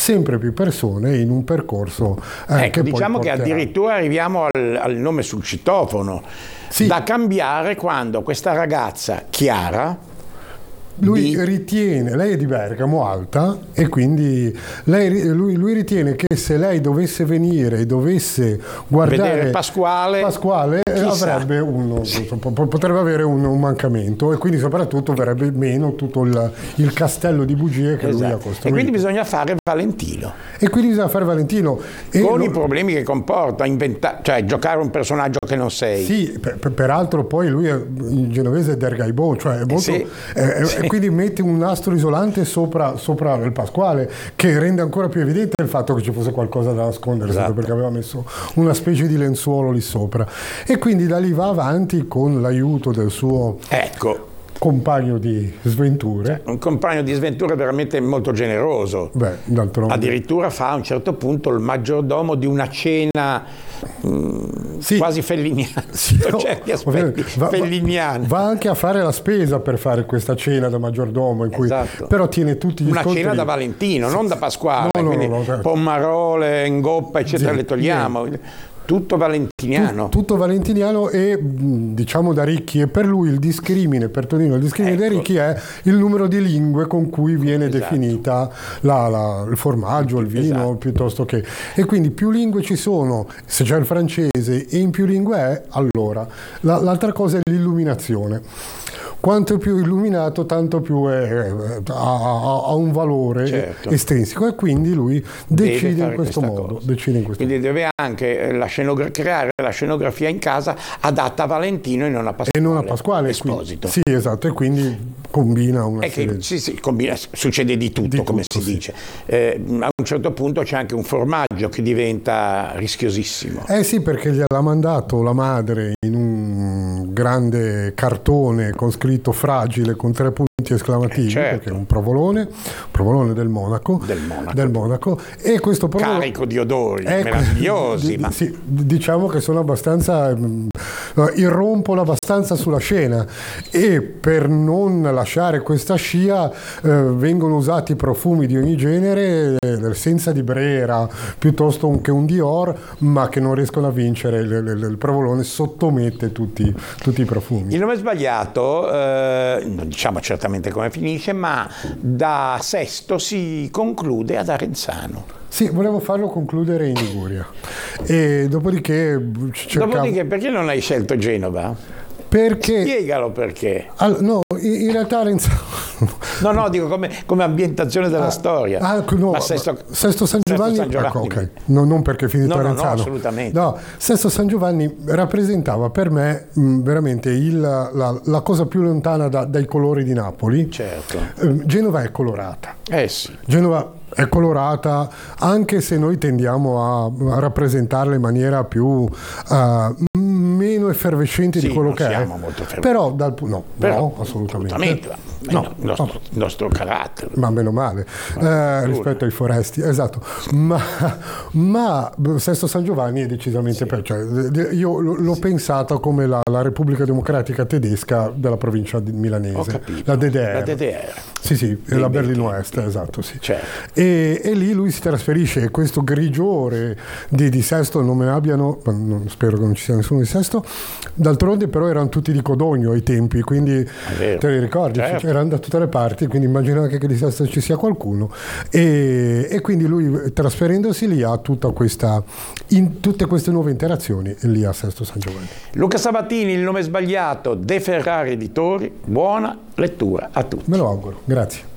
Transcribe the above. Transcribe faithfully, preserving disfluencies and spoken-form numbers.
sempre più persone in un percorso eh, ecco, che diciamo poi che porterà. addirittura arriviamo al, al nome sul citofono, Sì. da cambiare quando questa ragazza Chiara, Lui di- ritiene, lei è di Bergamo, alta, e quindi lei, lui, lui ritiene che se lei dovesse venire e dovesse guardare Vedere Pasquale, Pasquale eh, chissà. avrebbe un, po- potrebbe avere un, un mancamento, e quindi soprattutto verrebbe meno tutto il, il castello di bugie che lui ha esatto. costruito. E quindi bisogna fare Valentino, E quindi bisogna fare Valentino. E con lo- i problemi che comporta, inventa- cioè giocare un personaggio che non sei. Sì, per- per- peraltro poi lui è, in genovese è dergaibò, cioè è molto, sì, è- è- sì. e quindi mette un nastro isolante sopra, sopra il Pasquale, che rende ancora più evidente il fatto che ci fosse qualcosa da nascondere, Esatto. perché aveva messo una specie di lenzuolo lì sopra. E quindi da lì va avanti con l'aiuto del suo Ecco, compagno di sventure. un compagno di sventure veramente molto generoso. Beh, d'altronde. Addirittura fa a un certo punto il maggiordomo di una cena mh, Sì. quasi felliniana, Sì, per no, certi aspetti ovviamente, va, va- felliniana. va anche a fare la spesa per fare questa cena da maggiordomo, in cui Esatto. però tiene tutti gli Una scontri. cena da Valentino, non da Pasquale, No, no, quindi no, no, certo. pommarole, ingoppa, eccetera, Sì, le togliamo. Tutto valentiniano. Tutto valentiniano e mh, diciamo da Ricchi, e per lui il discrimine, per Tonino il discrimine Ecco. da Ricchi è il numero di lingue con cui viene Esatto. definita la- la- il formaggio, il vino, Esatto. piuttosto che, e quindi più lingue ci sono, se c'è il francese e in più lingue è, allora La- l'altra cosa è l'illuminazione. Quanto è più illuminato, tanto più è, è- ha, ha- ha un valore Certo. estrinseco, e quindi lui Deve decide in fare questo questa modo. cosa. Decide in questo Quindi deve anche eh, la scenogra- creare la scenografia in casa adatta a Valentino e non a Pasquale. e non a Pasquale. Esposito. Quindi- sì, esatto, e quindi combina una È serie che di- sì, sì, combina- succede di tutto, Di come tutto, si sì. dice. Eh, a un certo punto c'è anche un formaggio che diventa rischiosissimo. Eh sì, perché gliel'ha mandato la madre in un grande cartone con scritto fragile con tre punti esclamativi, Eh, certo. perché è un provolone, provolone del Monaco, Del Monaco. del Monaco, e questo provolone Carico di odori Ecco, meravigliosi, di- ma sì, diciamo che sono abbastanza mm, irrompono abbastanza sulla scena, e per non lasciare questa scia eh, vengono usati profumi di ogni genere, eh, senza di Brera piuttosto che un Dior, ma che non riescono a vincere. Il, il- il provolone sottomette tutti, tutti i profumi. il nome sbagliato, eh, non diciamo certamente come finisce, ma da Sesto si conclude ad Arenzano. Sì, volevo farlo concludere in Liguria, e dopodiché cercavo, Dopodiché, perché non hai scelto Genova? perché Spiegalo perché. al- no, in, in realtà Arenzano No, no, dico come, come ambientazione della storia. Ah, no, Ma Sesto, Sesto San Giovanni, San Giovanni. ecco, ok. No, non perché è finito No, no, no, Arenzano. assolutamente. No, Sesto San Giovanni rappresentava per me mh, veramente il- la, la cosa più lontana da- dai colori di Napoli. Certo. Eh, Genova è colorata. Eh sì. Genova è colorata, anche se noi tendiamo a, a rappresentarla in maniera più eh, meno effervescente Sì, di quello non che è. siamo molto effervescenti. Però dal pu- no, Però, no, assolutamente. assolutamente, ma è No, il nostro, no. il nostro carattere. Ma meno male, eh, rispetto ai foresti, esatto. Ma, ma Sesto San Giovanni è decisamente per, cioè, io l- l'ho pensato come la, la Repubblica Democratica Tedesca della provincia di- milanese, Ho capito. la D D R. La D D R. Sì, sì, Dei la bei Berlino tempi. Est, esatto, sì. Certo. E, e lì lui si trasferisce, e questo grigiore di, di Sesto non me ne abbiano, ma non- spero che non ci sia nessuno di Sesto, d'altronde però erano tutti di Codogno ai tempi, quindi vero. te li ricordi? Certo. Erano da tutte le parti, quindi immagino anche che di Sesto ci sia qualcuno, e, e quindi lui trasferendosi lì ha tutta questa, in tutte queste nuove interazioni lì a Sesto San Giovanni. Luca Sabatini, il nome sbagliato, De Ferrari Editori, buona lettura a tutti. Me lo auguro, grazie.